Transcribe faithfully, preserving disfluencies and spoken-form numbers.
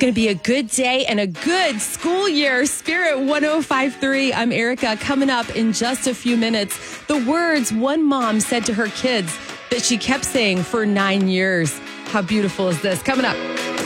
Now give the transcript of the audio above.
going to be a good day and a good school year. Spirit one oh five point three. I'm Erica. Coming up in just a few minutes, the words one mom said to her kids that she kept saying for nine years. How beautiful is this? Coming up.